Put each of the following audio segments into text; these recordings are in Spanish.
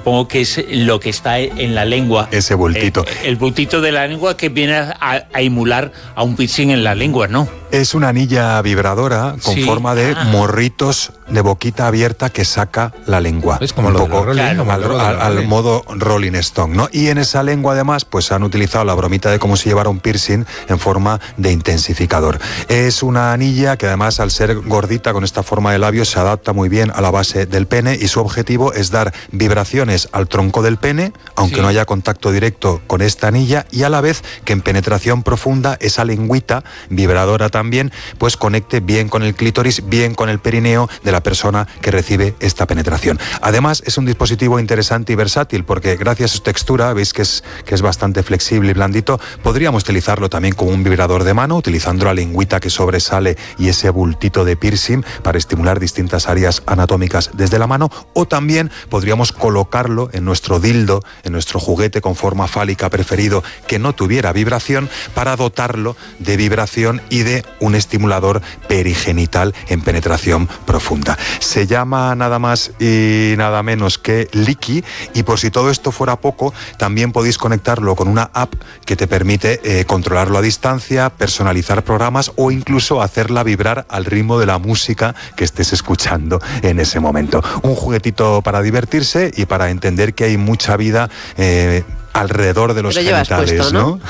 supongo que es lo que está en la lengua. Ese bultito. El bultito de la lengua que viene a emular a un piercing en la lengua, ¿no? Es una anilla vibradora con forma de morritos de boquita abierta que saca la lengua. Es como un poco al modo Rolling Stone, ¿no? Y en esa lengua además pues han utilizado la bromita de cómo se llevara un piercing en forma de intensificador. Es una anilla que además al ser gordita con esta forma de labios se adapta muy bien a la base del pene y su objetivo es dar vibraciones al tronco del pene, aunque no haya contacto directo con esta anilla, y a la vez que en penetración profunda esa lengüita vibradora también pues conecte bien con el clítoris, bien con el perineo de la persona que recibe esta penetración. Además es un dispositivo interesante y versátil porque gracias a su textura, veis que es bastante flexible y blandito, podríamos utilizarlo también como un vibrador de mano, utilizando la lengüita que sobresale y ese bultito de piercing para estimular distintas áreas anatómicas desde la mano, o también podríamos colocarlo en nuestro dildo, en nuestro juguete con forma fálica preferido que no tuviera vibración, para dotarlo de vibración y de un estimulador perigenital en penetración profunda. Se llama nada más y nada menos que Leaky, y por si todo esto fuera poco, también podéis conectarlo con una app que te permite controlarlo a distancia, personalizar programas o incluso hacerla vibrar al ritmo de la música que estés escuchando en ese momento. Un juguetito para divertirse y para entender que hay mucha vida alrededor de los genitales, puesto, ¿no?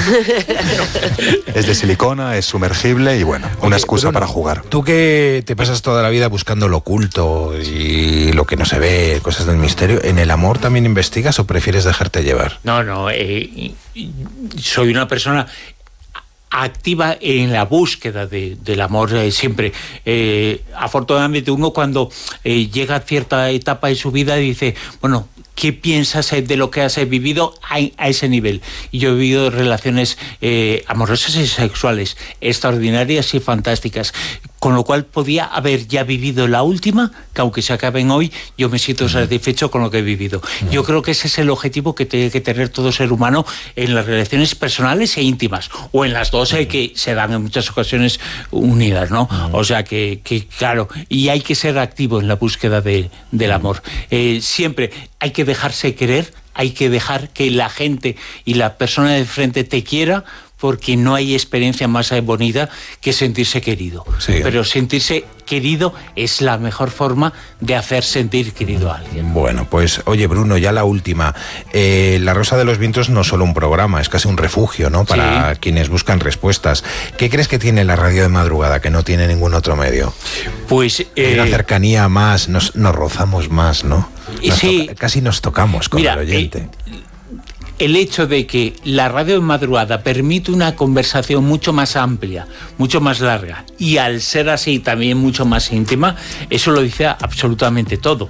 Es de silicona, es sumergible y bueno, una excusa para jugar. Tú que te pasas toda la vida buscando lo oculto y lo que no se ve, cosas del misterio, ¿en el amor también investigas o prefieres dejarte llevar? No, soy una persona activa en la búsqueda del amor siempre. Afortunadamente uno cuando llega a cierta etapa de su vida dice, bueno, ¿qué piensas de lo que has vivido a ese nivel? Y yo he vivido relaciones amorosas y sexuales extraordinarias y fantásticas, con lo cual podía haber ya vivido la última, que aunque se acaben hoy, yo me siento satisfecho con lo que he vivido. Yo creo que ese es el objetivo que tiene que tener todo ser humano en las relaciones personales e íntimas, o en las dos que se dan en muchas ocasiones unidas, ¿no? O sea que claro, y hay que ser activo en la búsqueda del amor. Siempre hay que dejarse querer, hay que dejar que la gente y la persona de frente te quiera, porque no hay experiencia más bonita que sentirse querido. Sí. Pero sentirse querido es la mejor forma de hacer sentir querido a alguien. Bueno, pues oye Bruno, ya la última. La Rosa de los Vientos no es solo un programa, es casi un refugio, ¿no? Para quienes buscan respuestas. ¿Qué crees que tiene la radio de madrugada que no tiene ningún otro medio? Pues hay una cercanía más, nos rozamos más, ¿no? Casi nos tocamos con el oyente. El hecho de que la radio de madrugada permite una conversación mucho más amplia, mucho más larga, y al ser así también mucho más íntima, eso lo dice absolutamente todo.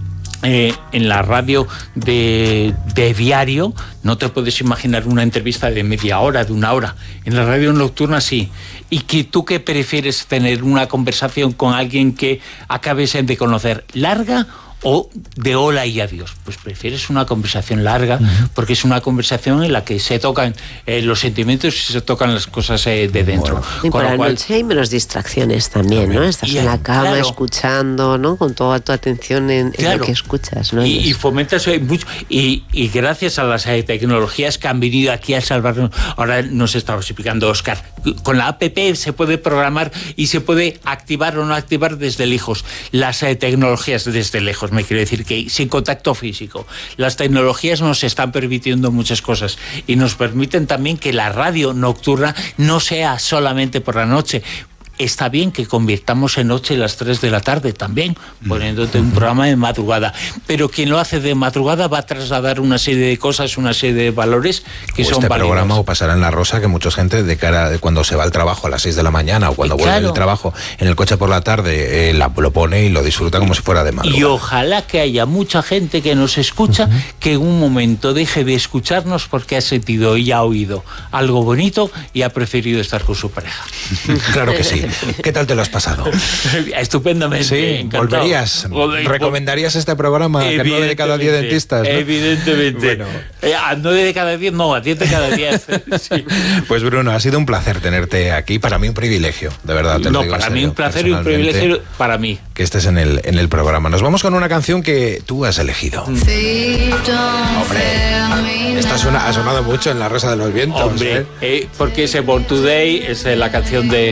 En la radio de diario no te puedes imaginar una entrevista de media hora, de una hora. En la radio nocturna sí. ¿Y que tú qué prefieres, tener una conversación con alguien que acabes de conocer, larga o de hola y adiós? Pues prefieres una conversación larga, porque es una conversación en la que se tocan los sentimientos y se tocan las cosas de dentro. Bueno. Y por la noche hay menos distracciones también, ¿no? Estás en la cama escuchando, ¿no? Con toda tu atención en lo que escuchas, ¿no? Y fomentas mucho. Y gracias a las tecnologías que han venido aquí a salvarnos, ahora nos estaba explicando Óscar, con la app se puede programar y se puede activar o no activar desde lejos. Las tecnologías desde lejos, me quiero decir que sin contacto físico. Las tecnologías nos están permitiendo muchas cosas y nos permiten también que la radio nocturna no sea solamente por la noche. Está bien que convirtamos en noche las 3 de la tarde también, poniéndote un programa de madrugada. Pero quien lo hace de madrugada va a trasladar una serie de cosas, una serie de valores que son válidos. Programa o pasará en La Rosa, que mucha gente de cara de cuando se va al trabajo a las 6 de la mañana o cuando vuelve del trabajo en el coche por la tarde, lo pone y lo disfruta como si fuera de madrugada. Y ojalá que haya mucha gente que nos escucha que en un momento deje de escucharnos porque ha sentido y ha oído algo bonito y ha preferido estar con su pareja. Claro que sí. ¿Qué tal te lo has pasado? Estupendamente. Sí, ¿volverías? ¿Recomendarías este programa a 9 de cada 10 dentistas, ¿no? Evidentemente. Bueno. A 9 de cada 10, no, a 10 de cada 10. Sí. Pues Bruno, ha sido un placer tenerte aquí. Para mí un privilegio, de verdad. Te lo digo para en mí serio, un placer y un privilegio para mí. que estés en el programa. Nos vamos con una canción que tú has elegido. Hombre, esta ha sonado mucho en La Rosa de los Vientos. Hombre, porque ese Born Today es la canción de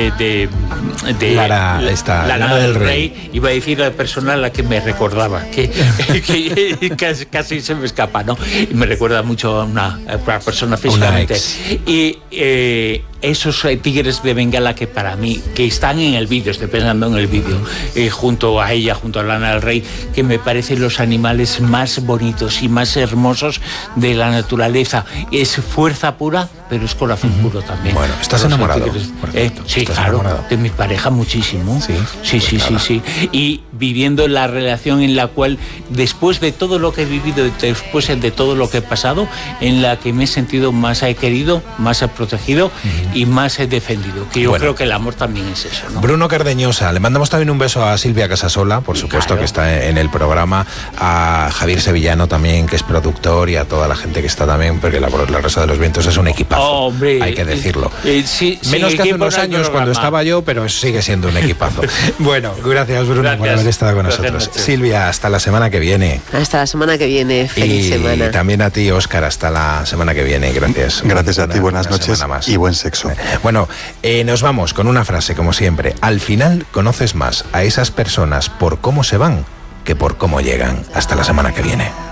Lana del Rey. Iba a decir la persona a la que me recordaba, que casi se me escapa, ¿no? Y me recuerda mucho a una persona físicamente. Y esos tigres de Bengala que para mí, que están en el vídeo, estoy pensando en el vídeo, junto a ella, junto a Lana del Rey, que me parecen los animales más bonitos y más hermosos de la naturaleza. Es fuerza pura, pero es corazón puro también. Bueno, ¿estás enamorado? Sí, claro, enamorado de mi pareja muchísimo. Sí. Y viviendo la relación en la cual, después de todo lo que he vivido, después de todo lo que he pasado, en la que me he sentido más querido, más protegido y más defendido. Que yo creo que el amor también es eso, ¿no? Bruno Cardeñosa, le mandamos también un beso a Silvia Casasola, por supuesto, que está en el programa, a Javier Sevillano también, que es productor, y a toda la gente que está también, porque la Rosa de los Vientos es un equipazo. Hombre, hay que decirlo. Sí, menos que hace unos años cuando estaba yo, pero sigue siendo un equipazo. Bueno, gracias Bruno por haber estado con nosotros. Silvia, hasta la semana que viene. Hasta la semana que viene, feliz semana. Y también a ti, Óscar, hasta la semana que viene. Gracias. Gracias a ti, buenas noches y buen sexo. Bueno, nos vamos con una frase, como siempre. Al final conoces más a esas personas por cómo se van que por cómo llegan. Hasta la semana que viene.